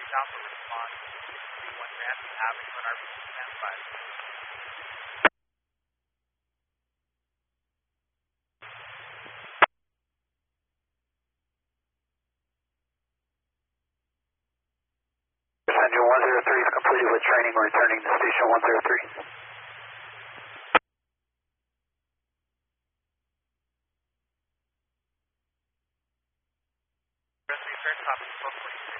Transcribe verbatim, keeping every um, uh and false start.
Alpha response. three one Ramsey Avenue on R B C standby. Engine one zero three is completed with training, returning to station one zero three. Return copy, twelve forty-six.